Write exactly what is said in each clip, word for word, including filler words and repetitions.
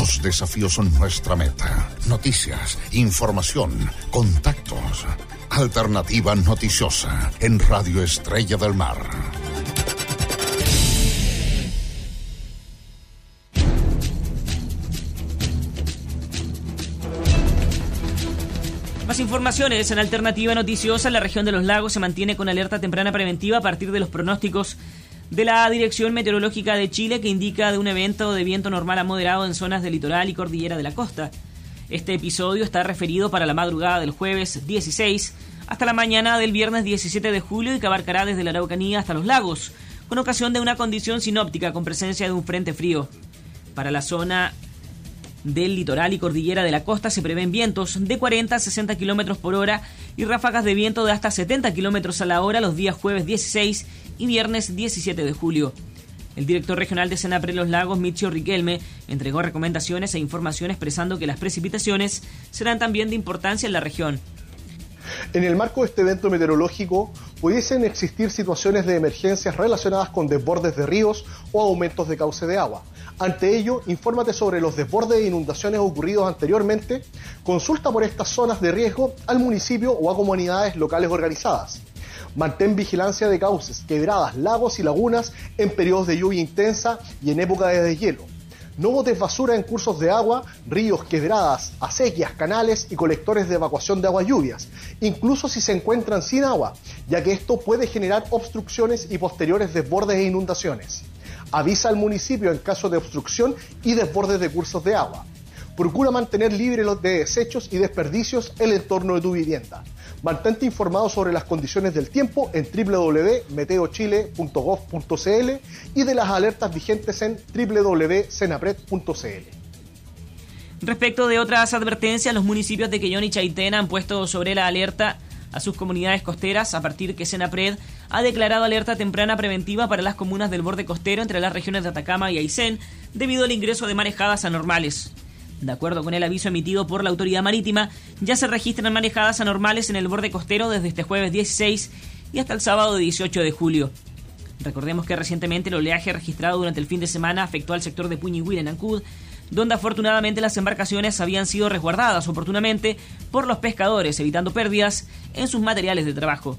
Los desafíos son nuestra meta. Noticias, información, contactos. Alternativa noticiosa en Radio Estrella del Mar. Más informaciones en Alternativa Noticiosa. La región de los lagos se mantiene con alerta temprana preventiva a partir de los pronósticos de la Dirección Meteorológica de Chile, que indica de un evento de viento normal a moderado en zonas del litoral y cordillera de la costa. Este episodio está referido para la madrugada del jueves dieciséis hasta la mañana del viernes diecisiete de julio y que abarcará desde la Araucanía hasta los lagos, con ocasión de una condición sinóptica con presencia de un frente frío. Para la zona del litoral y cordillera de la costa se prevén vientos de cuarenta a sesenta kilómetros por hora y ráfagas de viento de hasta setenta kilómetros a la hora los días jueves dieciséis y viernes diecisiete de julio. El director regional de Senapred Los Lagos, Michio Riquelme, entregó recomendaciones e información expresando que las precipitaciones serán también de importancia en la región. En el marco de este evento meteorológico, pudiesen existir situaciones de emergencias relacionadas con desbordes de ríos o aumentos de cauce de agua. Ante ello, infórmate sobre los desbordes e inundaciones ocurridos anteriormente, consulta por estas zonas de riesgo al municipio o a comunidades locales organizadas. Mantén vigilancia de cauces, quebradas, lagos y lagunas en periodos de lluvia intensa y en época de deshielo. No botes basura en cursos de agua, ríos, quebradas, acequias, canales y colectores de evacuación de aguas lluvias, incluso si se encuentran sin agua, ya que esto puede generar obstrucciones y posteriores desbordes e inundaciones. Avisa al municipio en caso de obstrucción y desbordes de cursos de agua. Procura mantener libre los de desechos y desperdicios el entorno de tu vivienda. Mantente informado sobre las condiciones del tiempo en doble u doble u doble u punto meteo chile punto gov punto c l y de las alertas vigentes en doble u doble u doble u punto senapred punto c l. Respecto de otras advertencias, los municipios de Quellón y Chaitén han puesto sobre la alerta a sus comunidades costeras a partir que Senapred ha declarado alerta temprana preventiva para las comunas del borde costero entre las regiones de Atacama y Aysén debido al ingreso de marejadas anormales. De acuerdo con el aviso emitido por la autoridad marítima, ya se registran marejadas anormales en el borde costero desde este jueves dieciséis y hasta el sábado dieciocho de julio. Recordemos que recientemente el oleaje registrado durante el fin de semana afectó al sector de Puñihuil en Ancud, donde afortunadamente las embarcaciones habían sido resguardadas oportunamente por los pescadores, evitando pérdidas en sus materiales de trabajo.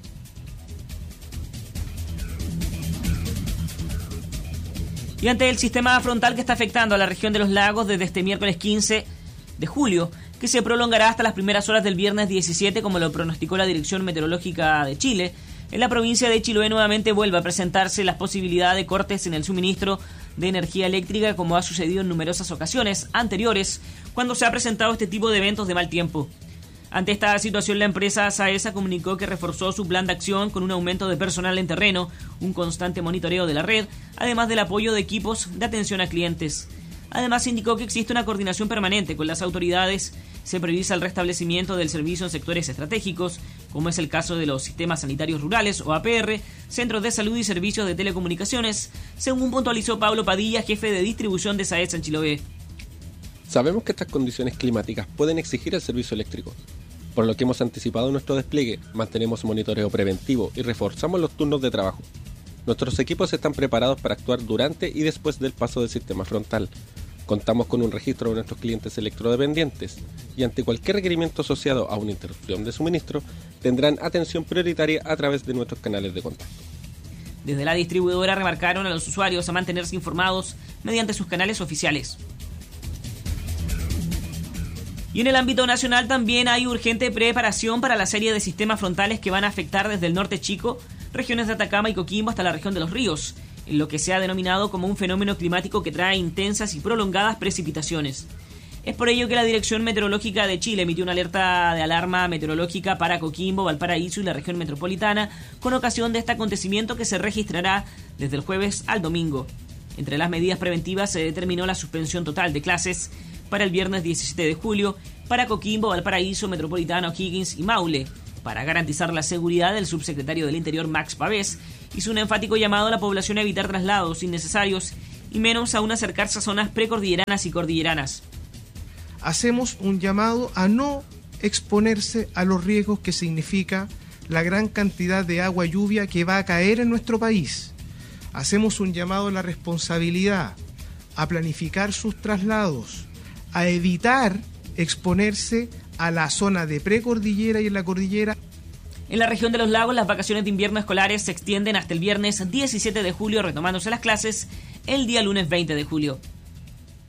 Y ante el sistema frontal que está afectando a la región de los lagos desde este miércoles quince de julio, que se prolongará hasta las primeras horas del viernes diecisiete, como lo pronosticó la Dirección Meteorológica de Chile, en la provincia de Chiloé nuevamente vuelve a presentarse la posibilidad de cortes en el suministro de energía eléctrica, como ha sucedido en numerosas ocasiones anteriores cuando se ha presentado este tipo de eventos de mal tiempo. Ante esta situación, la empresa Saesa comunicó que reforzó su plan de acción con un aumento de personal en terreno, un constante monitoreo de la red, además del apoyo de equipos de atención a clientes. Además, indicó que existe una coordinación permanente con las autoridades. Se previsa el restablecimiento del servicio en sectores estratégicos, como es el caso de los sistemas sanitarios rurales o A P R, centros de salud y servicios de telecomunicaciones, según puntualizó Pablo Padilla, jefe de distribución de Saesa en Chiloé. Sabemos que estas condiciones climáticas pueden exigir el servicio eléctrico, por lo que hemos anticipado nuestro despliegue, mantenemos monitoreo preventivo y reforzamos los turnos de trabajo. Nuestros equipos están preparados para actuar durante y después del paso del sistema frontal. Contamos con un registro de nuestros clientes electrodependientes y ante cualquier requerimiento asociado a una interrupción de suministro, tendrán atención prioritaria a través de nuestros canales de contacto. Desde la distribuidora remarcaron a los usuarios a mantenerse informados mediante sus canales oficiales. Y en el ámbito nacional también hay urgente preparación para la serie de sistemas frontales que van a afectar desde el norte chico, regiones de Atacama y Coquimbo hasta la región de los ríos, en lo que se ha denominado como un fenómeno climático que trae intensas y prolongadas precipitaciones. Es por ello que la Dirección Meteorológica de Chile emitió una alerta de alarma meteorológica para Coquimbo, Valparaíso y la región metropolitana con ocasión de este acontecimiento que se registrará desde el jueves al domingo. Entre las medidas preventivas se determinó la suspensión total de clases para el viernes diecisiete de julio para Coquimbo, Valparaíso, Metropolitana, O'Higgins y Maule. Para garantizar la seguridad, el subsecretario del Interior, Max Pavés, hizo un enfático llamado a la población a evitar traslados innecesarios y menos aún acercarse a zonas precordilleranas y cordilleranas. Hacemos un llamado a no exponerse a los riesgos que significa la gran cantidad de agua y lluvia que va a caer en nuestro país. Hacemos un llamado a la responsabilidad, a planificar sus traslados, a evitar exponerse a la zona de precordillera y en la cordillera. En la región de los lagos, las vacaciones de invierno escolares se extienden hasta el viernes diecisiete de julio, retomándose las clases el día lunes veinte de julio.